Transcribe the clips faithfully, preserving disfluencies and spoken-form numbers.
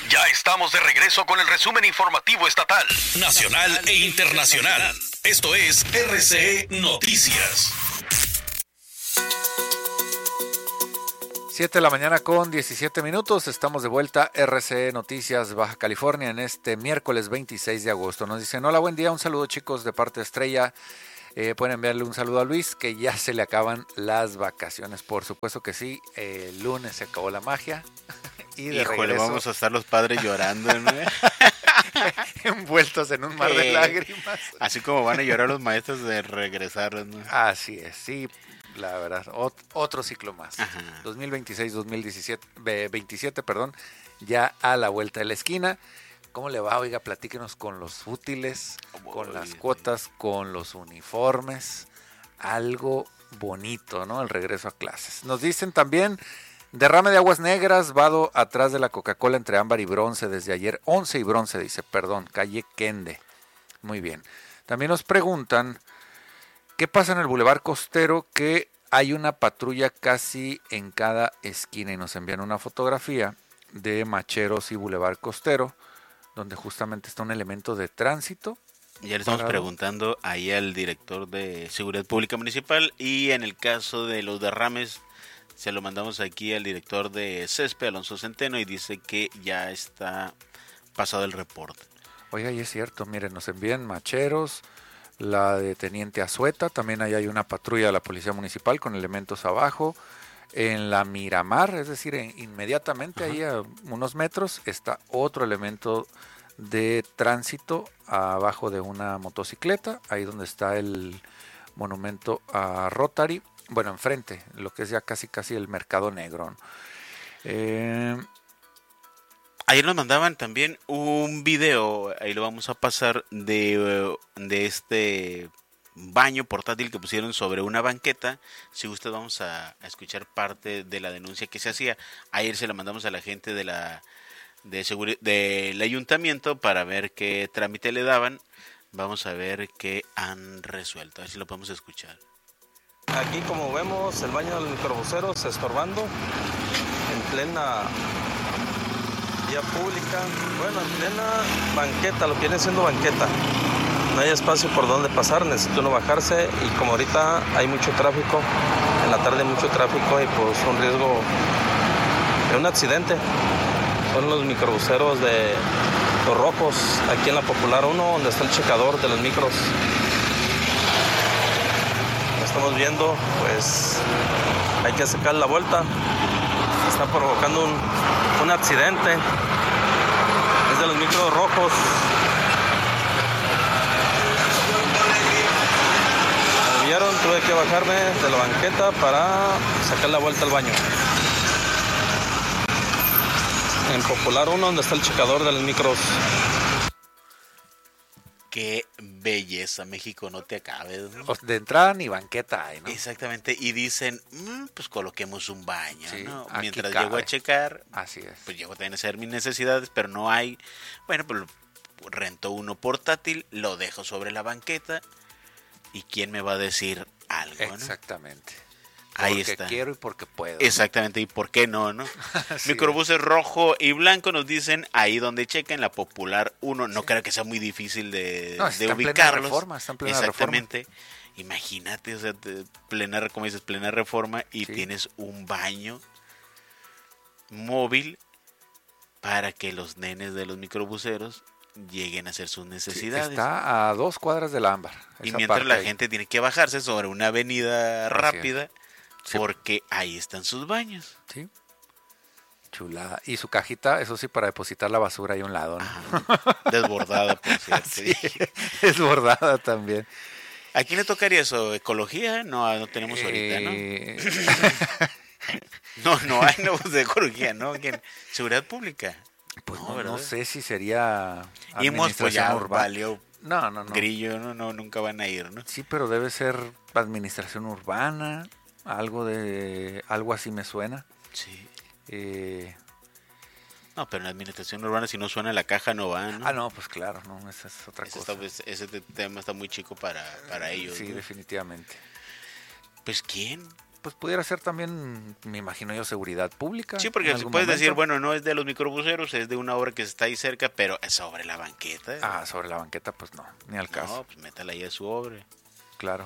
Ya estamos de regreso con el resumen informativo estatal, nacional e internacional. Esto es R C E Noticias. siete de la mañana con diecisiete minutos, estamos de vuelta, R C E Noticias Baja California en este miércoles veintiséis de agosto. Nos dicen, hola, buen día, un saludo chicos de parte de Estrella. Eh, pueden enviarle un saludo a Luis, que ya se le acaban las vacaciones, por supuesto que sí, eh, el lunes se acabó la magia. Y de Híjole, regreso, vamos a estar los padres llorando, ¿no? envueltos en un mar de Eh, lágrimas. Así como van a llorar los maestros de regresar, ¿no? Así es, sí, la verdad, ot- otro ciclo más. Ajá. dos mil veintiséis dos mil diecisiete, veintisiete, perdón, ya a la vuelta de la esquina. ¿Cómo le va? Oiga, platíquenos con los útiles, con las cuotas, con los uniformes. Algo bonito, ¿no? El regreso a clases. Nos dicen también, derrame de aguas negras, vado atrás de la Coca-Cola entre ámbar y bronce desde ayer. once y bronce, dice, perdón, calle Kende. Muy bien. También nos preguntan, ¿qué pasa en el Boulevard Costero? Que hay una patrulla casi en cada esquina y nos envían una fotografía de Macheros y Boulevard Costero, donde justamente está un elemento de tránsito. Ya le estamos parado. preguntando ahí al director de Seguridad Pública Municipal, y en el caso de los derrames se lo mandamos aquí al director de Césped, Alonso Centeno, y dice que ya está pasado el reporte. Oiga, y es cierto, miren, nos envían Macheros, la de Teniente Azueta, también ahí hay una patrulla de la Policía Municipal con elementos abajo. En la Miramar, es decir, en, inmediatamente Ajá. ahí a unos metros, está otro elemento de tránsito abajo de una motocicleta, ahí donde está el monumento a Rotary, bueno, enfrente, lo que es ya casi casi el Mercado Negro, ¿no? Eh... Ayer nos mandaban también un video, ahí lo vamos a pasar, de, de este baño portátil que pusieron sobre una banqueta. Si usted, vamos a, a escuchar parte de la denuncia que se hacía. Ayer se la mandamos a la gente de la de seguri- del ayuntamiento para ver qué trámite le daban. Vamos a ver qué han resuelto, a ver si lo podemos escuchar. Aquí, como vemos, el baño del microbuseros estorbando en plena vía pública, bueno, en plena banqueta, lo que viene siendo banqueta. No hay espacio por donde pasar, necesita uno bajarse, y como ahorita hay mucho tráfico, en la tarde hay mucho tráfico y pues un riesgo de un accidente. Son los microbuseros de Los Rojos, aquí en la Popular uno, donde está el checador de los micros. Como estamos viendo, pues hay que sacar la vuelta. Se está provocando un, un accidente. Es de los micros rojos. Como vieron, tuve que bajarme de la banqueta para sacar la vuelta al baño. En Popular uno, donde está el checador de los micros. Qué belleza, México, no te acabes, ¿no? De entrada ni banqueta hay, ¿no? Exactamente, y dicen, mmm, pues coloquemos un baño, sí, ¿no? Mientras cabe. llego a checar, así es. Pues llego también a hacer mis necesidades, pero no hay. Bueno, pues rento uno portátil, lo dejo sobre la banqueta, y ¿quién me va a decir algo? Exactamente. ¿No? Ahí porque está. Quiero y porque puedo. Exactamente, y por qué no, ¿no? Microbuses es. Rojo y blanco, nos dicen ahí donde chequen, la Popular uno. No sí. creo que sea muy difícil de, no, de ubicarlos. Reforma, está en plena Exactamente. Reforma. Imagínate, o sea, plena, como dices, plena reforma, y sí. tienes un baño móvil para que los nenes de los microbuseros lleguen a hacer sus necesidades. Sí, está a dos cuadras del Ámbar. Y mientras la ahí. gente tiene que bajarse sobre una avenida Así rápida. Es. Sí. Porque ahí están sus baños. Sí. Chulada. Y su cajita, eso sí, para depositar la basura ahí a un lado, ¿no? Ajá. Desbordada, por cierto. Sí, desbordada también. ¿A quién le tocaría eso? ¿Ecología? No, no tenemos ahorita, ¿no? Eh... no, no hay nuevos de ecología, ¿no? ¿Quién? ¿Seguridad pública? Pues no, no, no sé si sería y hemos pues ya urbana. Valió no, no, no. Grillo, no, no, nunca van a ir, ¿no? Sí, pero debe ser administración urbana. Algo de algo así me suena. Sí. Eh, no, pero en la administración urbana, si no suena la caja, no va, ¿no? Ah, no, pues claro, no, esa es otra ese cosa. Está, ese tema está muy chico para, para ellos. Sí, ¿no? definitivamente. Pues, ¿quién? pues pudiera ser también, me imagino yo, seguridad pública. Sí, porque en si algún puedes momento. decir, bueno, no es de los microbuseros, es de una obra que está ahí cerca, pero es sobre la banqueta. Ah, sobre la banqueta, pues no, ni al caso. No, pues métala ahí a su obra. Claro.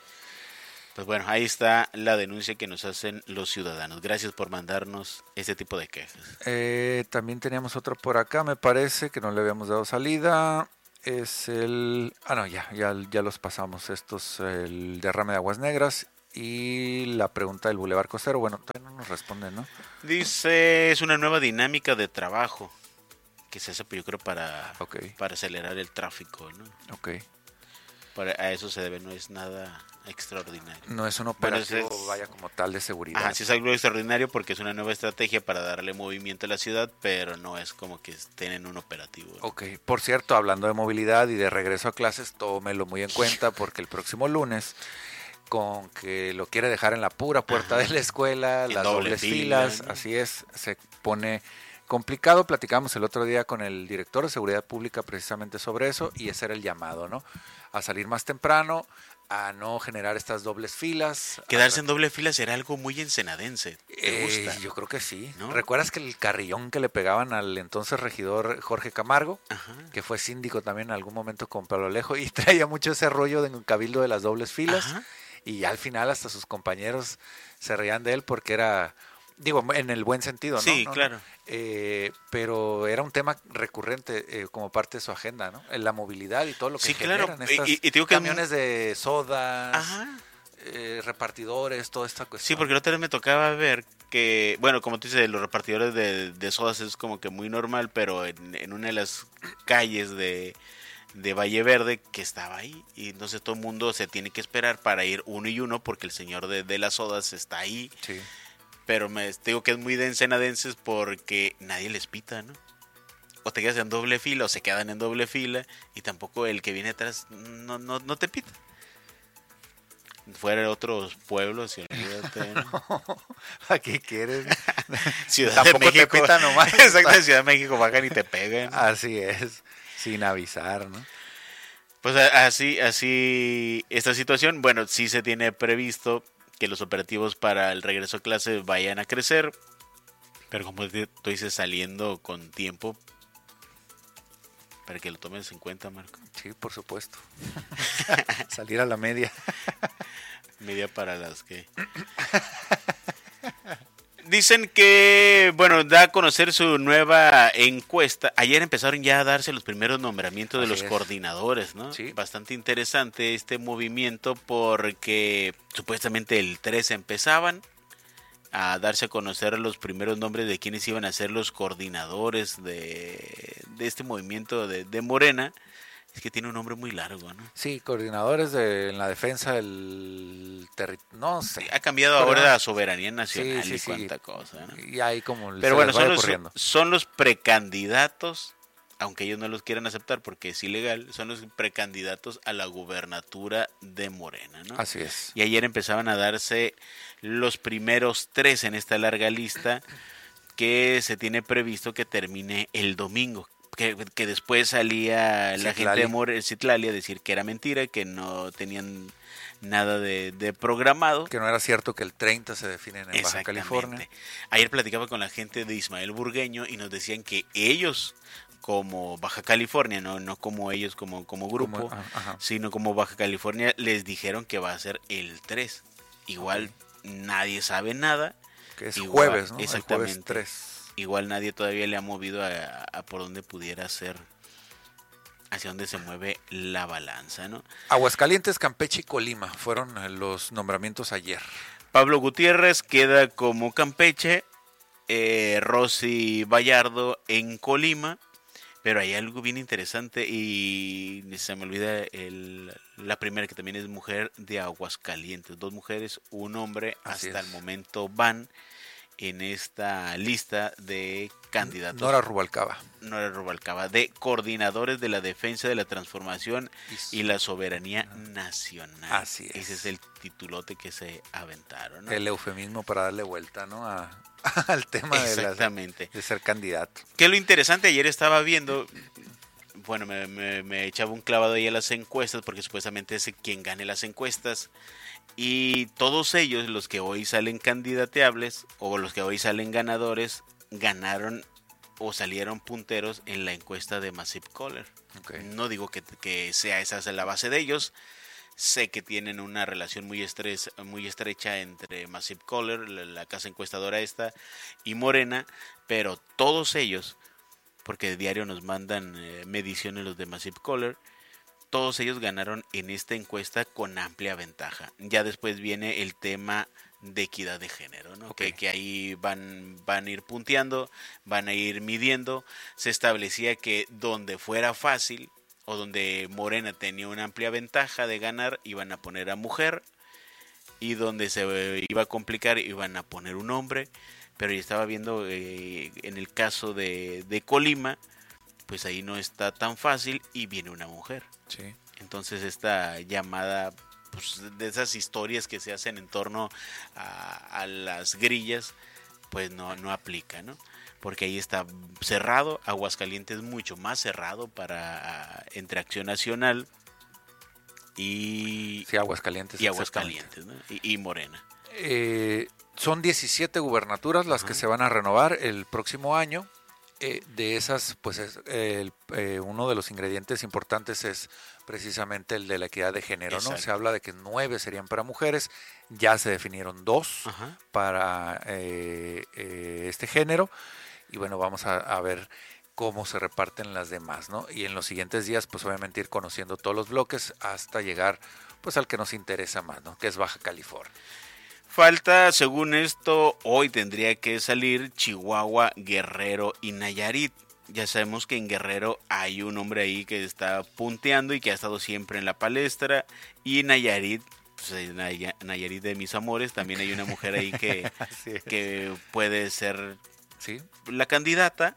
Pues bueno, ahí está la denuncia que nos hacen los ciudadanos. Gracias por mandarnos este tipo de quejas. Eh, también teníamos otro por acá, me parece, que no le habíamos dado salida. Es el... Ah, no, ya, ya, ya los pasamos. Estos, el derrame de aguas negras y la pregunta del Boulevard Costero. Bueno, todavía no nos responden, ¿no? Dice, es una nueva dinámica de trabajo que se hace, yo creo, para, Ok. para acelerar el tráfico, ¿no? Ok. Para, a eso se debe, no es nada extraordinario. No es un Bueno, operativo, es- vaya, como tal de seguridad. Ajá, sí es algo extraordinario porque es una nueva estrategia para darle movimiento a la ciudad, pero no es como que estén en un operativo, ¿no? Ok, por cierto, hablando de movilidad y de regreso a clases, tómelo muy en cuenta porque el próximo lunes, con que lo quiere dejar en la pura puerta Ajá. de la escuela, En las doble dobles fila, filas, ¿no? así es, se pone complicado. Platicamos el otro día con el director de Seguridad Pública precisamente sobre eso y ese era el llamado, ¿no? A salir más temprano, a no generar estas dobles filas. Quedarse a- en doble fila será algo muy ensenadense. ¿Te Eh, gusta? yo creo que sí. ¿No? ¿Recuerdas que el carrillón que le pegaban al entonces regidor Jorge Camargo? Ajá. Que fue síndico también en algún momento con Pablo Alejo y traía mucho ese rollo de un cabildo de las dobles filas. Ajá. Y ya al final hasta sus compañeros se reían de él porque era, digo, en el buen sentido, ¿no? Sí, No, no. claro. Eh, pero era un tema recurrente eh, como parte de su agenda, ¿no? En la movilidad y todo lo que Sí, claro. generan Y- estas y- y te digo que es camiones de sodas, Ajá. eh, repartidores, toda esta cuestión. Sí, porque la otra vez me tocaba ver que, bueno, como tú dices, los repartidores de, de sodas es como que muy normal, pero en, en una de las calles de, de Valle Verde que estaba ahí, y entonces todo el mundo se tiene que esperar para ir uno y uno porque el señor de, de las sodas está ahí, Sí. pero me te digo que es muy de ensenadenses porque nadie les pita, ¿no? O te quedas en doble fila o se quedan en doble fila y tampoco el que viene atrás no, no, no te pita. Fuera de otros pueblos y olvídate, ¿no? ¿A qué quieres? Ciudad Tampoco de México. te pitan nomás. Exacto, en Ciudad de México bajan y te pegan. Así es, sin avisar, ¿no? Pues a- así, así, esta situación, bueno, sí se tiene previsto que los operativos para el regreso a clase vayan a crecer, pero como te- tú dices, saliendo con tiempo, para que lo tomes en cuenta, Marco. Sí, por supuesto. Salir a la media. Media para las que... Dicen que, bueno, da a conocer su nueva encuesta. Ayer empezaron ya a darse los primeros nombramientos de Así los es. coordinadores, ¿no? Sí. Bastante interesante este movimiento porque supuestamente el tres empezaban a darse a conocer los primeros nombres de quienes iban a ser los coordinadores de, de este movimiento de, de Morena. Es que tiene un nombre muy largo, ¿no? Sí, coordinadores de en la defensa del territorio. No sé. Ha cambiado Pero- ahora a soberanía nacional Sí, sí, y sí. cuánta cosa, ¿no? Y ahí como se Pero bueno, les vaya son los, ocurriendo. son los precandidatos, aunque ellos no los quieran aceptar porque es ilegal, son los precandidatos a la gubernatura de Morena, ¿no? Así es. Y ayer empezaban a darse los primeros tres en esta larga lista que se tiene previsto que termine el domingo. Que, que después salía la Citlali. gente de More- Citlali a decir que era mentira, que no tenían nada de, de programado. Que no era cierto que el treinta se definen en Baja Exactamente. California. Ayer platicaba con la gente de Ismael Burgueño y nos decían que ellos, como Baja California, no, no como ellos como, como grupo, Como- ajá. sino como Baja California, les dijeron que va a ser el tres. Igual nadie sabe nada. Que es Igual, jueves, ¿no? El jueves exactamente. tres. Igual nadie todavía le ha movido a, a por dónde pudiera ser, hacia dónde se mueve la balanza, ¿no? Aguascalientes, Campeche y Colima fueron eh, los nombramientos ayer. Pablo Gutiérrez queda como Campeche, eh, Rosy Vallardo en Colima, pero hay algo bien interesante y se me olvida el, la primera que también es mujer de Aguascalientes, dos mujeres, un hombre, Así hasta es. el momento van en esta lista de candidatos. Nora Rubalcaba. Nora Rubalcaba, de coordinadores de la defensa de la transformación y la soberanía nacional. Así es. Ese es el titulote que se aventaron, ¿no? El eufemismo para darle vuelta, ¿no? A, al tema de, las- Exactamente. de ser candidato. Que lo interesante, ayer estaba viendo, bueno, me, me, me echaba un clavado ahí a las encuestas, porque supuestamente es quien gane las encuestas. Y todos ellos, los que hoy salen candidateables, o los que hoy salen ganadores, ganaron o salieron punteros en la encuesta de Massive Caller. Okay. No digo que, que sea esa la base de ellos. Sé que tienen una relación muy, estres, muy estrecha entre Massive Caller, la, la casa encuestadora esta, y Morena, pero todos ellos, porque de diario nos mandan eh, mediciones los de Massive Caller, todos ellos ganaron en esta encuesta con amplia ventaja. Ya después viene el tema de equidad de género, ¿no? Okay. Que, que ahí van, van a ir punteando, van a ir midiendo. Se establecía que donde fuera fácil o donde Morena tenía una amplia ventaja de ganar, iban a poner a mujer, y donde se iba a complicar iban a poner un hombre. Pero yo estaba viendo eh, en el caso de, de Colima, pues ahí no está tan fácil y viene una mujer. Sí. Entonces esta llamada, pues, de esas historias que se hacen en torno a, a las grillas, pues no, no aplica, ¿no? Porque ahí está cerrado. Aguascalientes mucho más cerrado para entre Acción Nacional y, sí, Aguascalientes, y, Aguascalientes, ¿no? y, y Morena. Eh, son diecisiete gubernaturas las Ajá. que se van a renovar el próximo año. Eh, de esas, pues es, eh, eh, uno de los ingredientes importantes es precisamente el de la equidad de género, Exacto. ¿no? Se habla de que nueve serían para mujeres, ya se definieron dos Ajá. para eh, eh, este género, y bueno, vamos a, a ver cómo se reparten las demás, ¿no? Y en los siguientes días, pues obviamente ir conociendo todos los bloques hasta llegar, pues, al que nos interesa más, ¿no? Que es Baja California. Falta, según esto, hoy tendría que salir Chihuahua, Guerrero y Nayarit. Ya sabemos que en Guerrero hay un hombre ahí que está punteando y que ha estado siempre en la palestra. Y Nayarit, pues, Nayarit de mis amores, también hay una mujer ahí que, que puede ser ¿Sí? la candidata.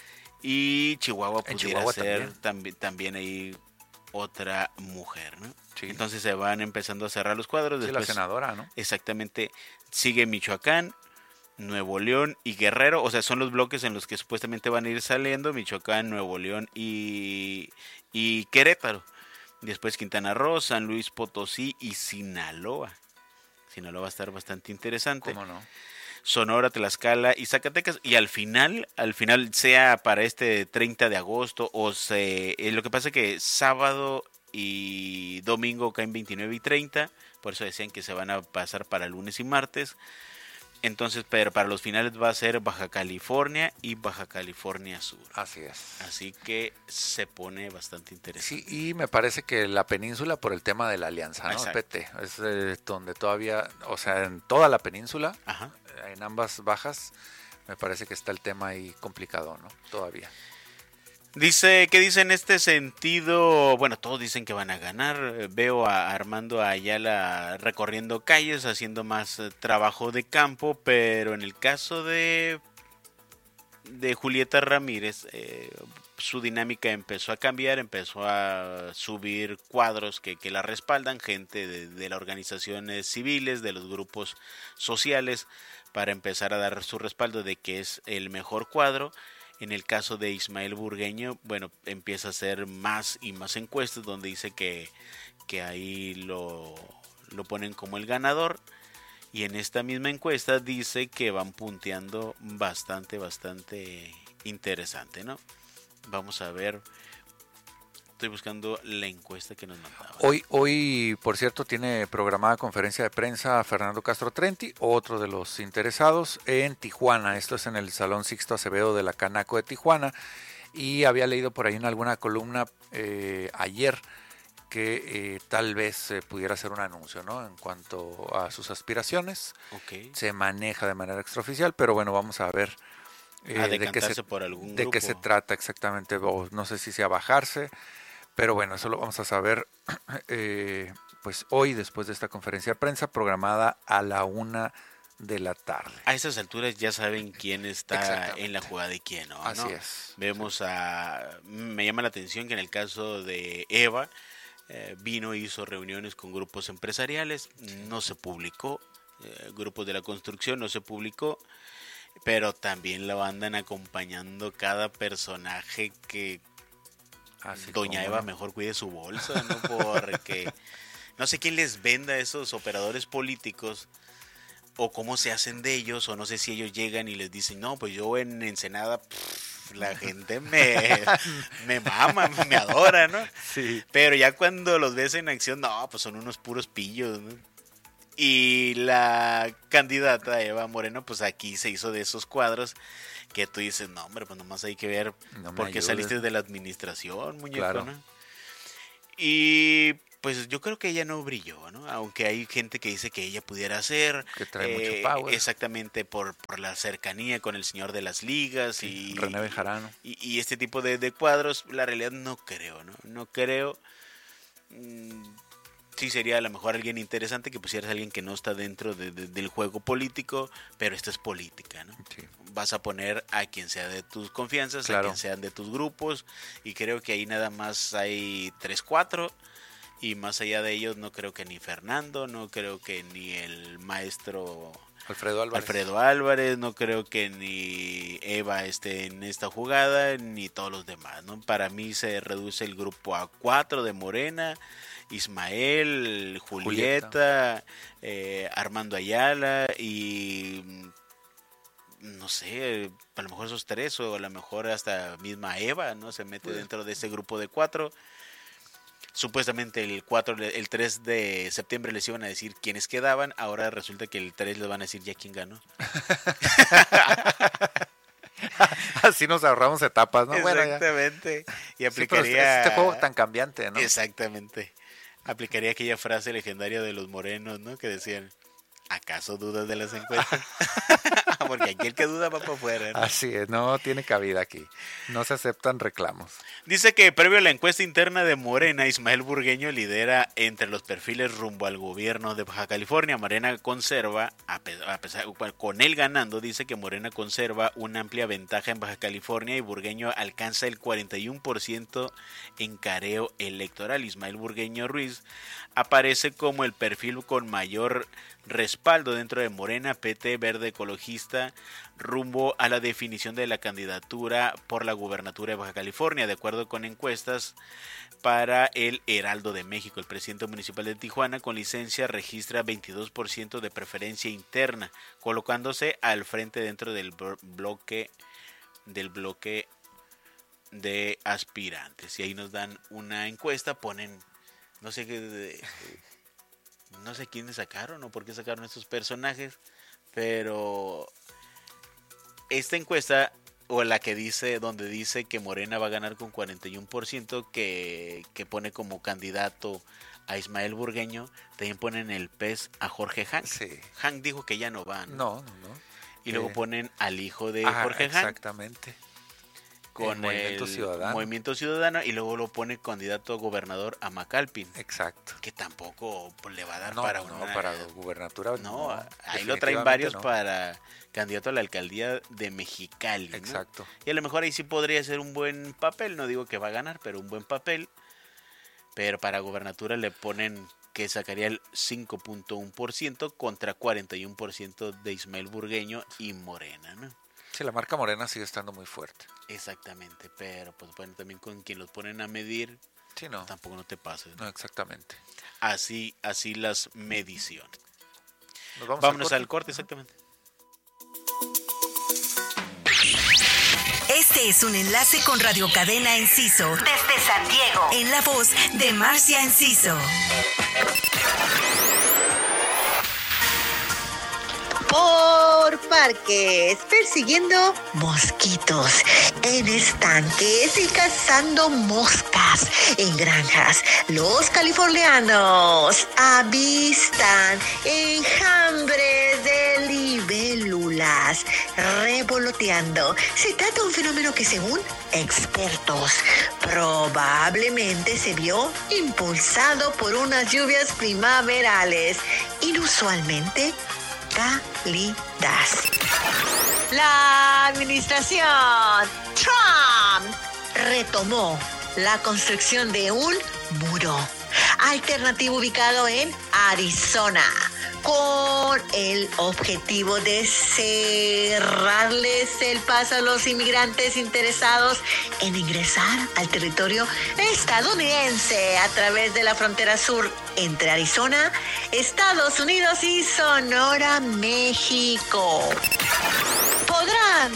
Y Chihuahua pudiera Chihuahua ser también. Tambi- también ahí otra mujer, ¿no? Sí. Entonces se van empezando a cerrar los cuadros. Después, sí, la senadora, ¿no? Exactamente. Sigue Michoacán, Nuevo León y Guerrero. O sea, son los bloques en los que supuestamente van a ir saliendo. Michoacán, Nuevo León y, y Querétaro. Después Quintana Roo, San Luis Potosí y Sinaloa. Sinaloa va a estar bastante interesante. ¿Cómo no? Sonora, Tlaxcala y Zacatecas, y al final, al final sea para este treinta de agosto o se, eh, lo que pasa es que sábado y domingo caen veintinueve y treinta, por eso decían que se van a pasar para lunes y martes. Entonces, pero para los finales va a ser Baja California y Baja California Sur. Así es. Así que se pone bastante interesante. Sí, y me parece que la península por el tema de la alianza, ¿no? P T, es eh, donde todavía, o sea, en toda la península, Ajá. en ambas bajas, me parece que está el tema ahí complicado, ¿no? Todavía. Dice, ¿qué dice en este sentido? Bueno, todos dicen que van a ganar. Veo a Armando Ayala recorriendo calles, haciendo más eh, trabajo de campo, pero en el caso de, de Julieta Ramírez, eh, su dinámica empezó a cambiar, empezó a subir cuadros que, que la respaldan, gente de, de las organizaciones civiles, de los grupos sociales, para empezar a dar su respaldo de que es el mejor cuadro. En el caso de Ismael Burgueño, bueno, empieza a hacer más y más encuestas donde dice que, que ahí lo, lo ponen como el ganador. Y en esta misma encuesta dice que van punteando bastante, bastante interesante, ¿no? Vamos a ver. Estoy buscando la encuesta que nos mandaba. Hoy, hoy, por cierto, tiene programada conferencia de prensa Fernando Castro Trenti, otro de los interesados, en Tijuana. Esto es en el Salón Sixto Acevedo de la Canaco de Tijuana. Y había leído por ahí en alguna columna eh, ayer que eh, tal vez eh, pudiera hacer un anuncio, ¿no? En cuanto a sus aspiraciones. Okay. Se maneja de manera extraoficial, pero bueno, vamos a ver eh, a de, qué se, por algún de grupo. qué se trata exactamente. O no sé si sea bajarse. Pero bueno, eso lo vamos a saber eh, pues hoy, después de esta conferencia de prensa programada a la una de la tarde. A esas alturas ya saben quién está en la jugada y quién no. Así ¿no? es. Vemos sí. a... Me llama la atención que en el caso de Eva, eh, vino, hizo reuniones con grupos empresariales, no se publicó, eh, grupos de la construcción no se publicó, pero también lo andan acompañando cada personaje que... Así doña como Eva no. mejor cuide su bolsa, ¿no? Porque no sé quién les venda a esos operadores políticos o cómo se hacen de ellos, o no sé si ellos llegan y les dicen, no, pues yo en Ensenada, pff, la gente me, me mama, me adora, ¿no? Sí. Pero ya cuando los ves en acción, no, pues son unos puros pillos, ¿no? Y la candidata Eva Moreno, pues aquí se hizo de esos cuadros que tú dices, no, hombre, pues nomás hay que ver No me por qué ayudes. saliste de la administración, muñeco, Claro. ¿no? Y pues yo creo que ella no brilló, ¿no? Aunque hay gente que dice que ella pudiera ser. Que trae eh, mucho power. Exactamente, por, por la cercanía con el señor de las ligas y, René Bejarano. y, y este tipo de, de cuadros. La realidad no creo, ¿no? No creo. Mm, sí sería a lo mejor alguien interesante que pusieras a alguien que no está dentro de, de, del juego político, pero esto es política, ¿no? Sí. Vas a poner a quien sea de tus confianzas, Claro. a quien sean de tus grupos, y creo que ahí nada más hay tres, cuatro, y más allá de ellos no creo que ni Fernando, no creo que ni el maestro Alfredo Álvarez. Alfredo Álvarez, no creo que ni Eva esté en esta jugada, ni todos los demás, ¿no? Para mí se reduce el grupo a cuatro de Morena: Ismael, Julieta, Julieta. eh, Armando Ayala y no sé, a lo mejor esos tres, o a lo mejor hasta misma Eva, ¿no? Se mete Pues, dentro de ese grupo de cuatro. Supuestamente el cuatro, el tres de septiembre les iban a decir quiénes quedaban, ahora resulta que el tres les van a decir ya quién ganó. Así nos ahorramos etapas, ¿no? Bueno, ya. Exactamente. Y Sí, pero aplicaría... este, este juego tan cambiante, ¿no? Exactamente. Aplicaría aquella frase legendaria de los morenos, ¿no? Que decían, ¿acaso dudas de las encuestas? Porque aquí el que duda va para afuera, ¿no? Así es, no tiene cabida aquí. No se aceptan reclamos. Dice que previo a la encuesta interna de Morena, Ismael Burgueño lidera entre los perfiles rumbo al gobierno de Baja California. Morena conserva, a pesar, con él ganando, dice que Morena conserva una amplia ventaja en Baja California y Burgueño alcanza el cuarenta y uno por ciento en careo electoral. Ismael Burgueño Ruiz aparece como el perfil con mayor respaldo dentro de Morena, P T, Verde Ecologista, rumbo a la definición de la candidatura por la gubernatura de Baja California. De acuerdo con encuestas para el Heraldo de México, el presidente municipal de Tijuana con licencia registra veintidós por ciento de preferencia interna, colocándose al frente dentro del bloque del bloque de aspirantes. Y ahí nos dan una encuesta, ponen no sé qué no sé quiénes sacaron o por qué sacaron estos personajes, pero esta encuesta, o la que dice, donde dice que Morena va a ganar con cuarenta y uno por ciento, que, que pone como candidato a Ismael Burgueño, también ponen el pez a Jorge Hank. Sí. Hank dijo que ya no va, ¿no? No, no, no. Y luego Eh, ponen al hijo de ah, Jorge Hank exactamente. con el Movimiento el Ciudadano. Movimiento Ciudadano, y luego lo pone candidato a gobernador a McAlpin, Exacto. que tampoco pues, le va a dar No, para no, una... para la gubernatura. No, no, ahí lo traen definitivamente varios no. para candidato a la alcaldía de Mexicali, ¿no? Exacto. Y a lo mejor ahí sí podría ser un buen papel, no digo que va a ganar, pero un buen papel. Pero para gobernatura le ponen que sacaría el cinco punto uno por ciento contra cuarenta y uno por ciento de Ismael Burgueño y Morena, ¿no? Sí, la marca Morena sigue estando muy fuerte. Exactamente, pero pues bueno, también con quien los ponen a medir, Sí, no. tampoco no te pases, ¿no? No, exactamente. Así, así las mediciones. Nos vamos Vámonos al al corte, exactamente. Este es un enlace con Radio Cadena Enciso desde San Diego, en la voz de Marcia Enciso. Por parques, persiguiendo mosquitos, en estanques y cazando moscas en granjas. Los californianos avistan enjambres de libélulas revoloteando. Se trata de un fenómeno que, según expertos, probablemente se vio impulsado por unas lluvias primaverales inusualmente cálidas. La administración Trump retomó la construcción de un muro alternativo ubicado en Arizona, con el objetivo de cerrarles el paso a los inmigrantes interesados en ingresar al territorio estadounidense a través de la frontera sur entre Arizona, Estados Unidos y Sonora, México. Podrán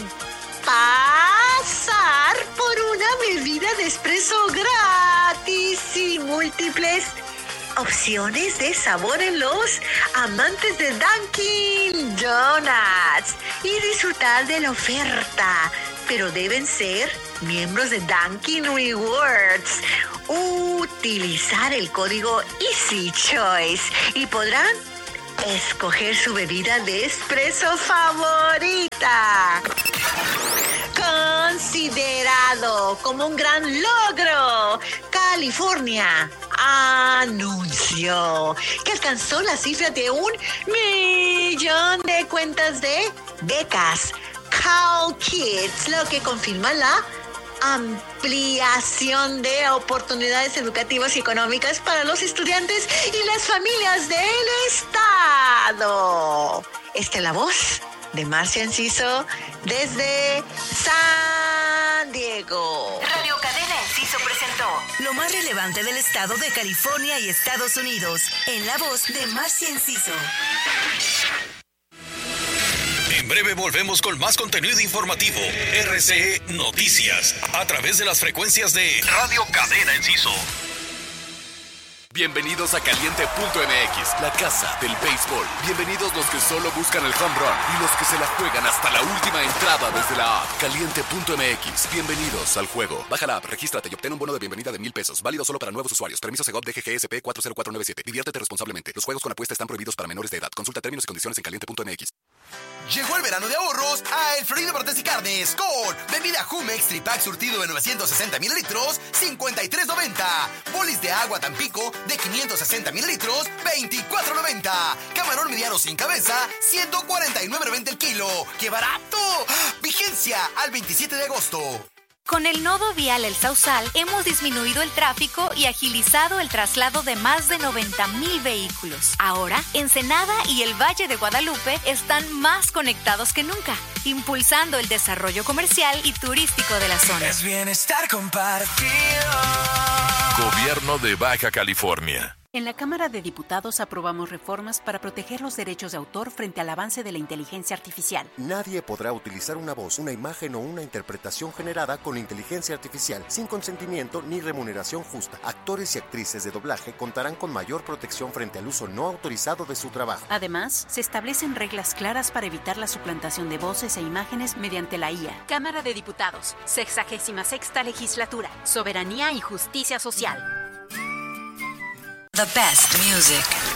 pasar por una bebida de espresso gratis y múltiples opciones de sabor en los amantes de Dunkin' Donuts y disfrutar de la oferta, pero deben ser miembros de Dunkin' Rewards. Utilizar el código Easy Choice y podrán escoger su bebida de espresso favorita. Considerado como un gran logro, California anunció que alcanzó la cifra de un millón de cuentas de becas Cal Kids, lo que confirma la ampliación de oportunidades educativas y económicas para los estudiantes y las familias del estado. Esta es la voz de Marcia Enciso desde San Diego. Radio Cadena Enciso presentó lo más relevante del estado de California y Estados Unidos en la voz de Marcia Enciso. En breve volvemos con más contenido informativo. R C E Noticias, a través de las frecuencias de Radio Cadena Enciso. Bienvenidos a Caliente punto M X, la casa del béisbol. Bienvenidos los que solo buscan el home run y los que se la juegan hasta la última entrada desde la app. Caliente punto M X, bienvenidos al juego. Baja la app, regístrate y obtén un bono de bienvenida de mil pesos. Válido solo para nuevos usuarios. Permiso Segov D G G S P cuatro cero cuatro nueve siete. Diviértete responsablemente. Los juegos con apuesta están prohibidos para menores de edad. Consulta términos y condiciones en Caliente punto M X. Llegó el verano de ahorros a El Florido Martes y Carnes con bebida Jumex Tripack surtido de novecientos sesenta mililitros, cincuenta y tres noventa. Bolis de agua Tampico de quinientos sesenta mililitros, veinticuatro noventa. Camarón mediano sin cabeza, ciento cuarenta y nueve noventa el kilo. ¡Qué barato! Vigencia al veintisiete de agosto. Con el nodo vial El Sausal hemos disminuido el tráfico y agilizado el traslado de más de noventa mil vehículos. Ahora, Ensenada y el Valle de Guadalupe están más conectados que nunca, impulsando el desarrollo comercial y turístico de la zona. Es bienestar compartido. Gobierno de Baja California. En la Cámara de Diputados aprobamos reformas para proteger los derechos de autor frente al avance de la inteligencia artificial. Nadie podrá utilizar una voz, una imagen o una interpretación generada con inteligencia artificial sin consentimiento ni remuneración justa. Actores y actrices de doblaje contarán con mayor protección frente al uso no autorizado de su trabajo. Además, se establecen reglas claras para evitar la suplantación de voces e imágenes mediante la I A. Cámara de Diputados, sexagésima sexta legislatura, soberanía y justicia social. The best music.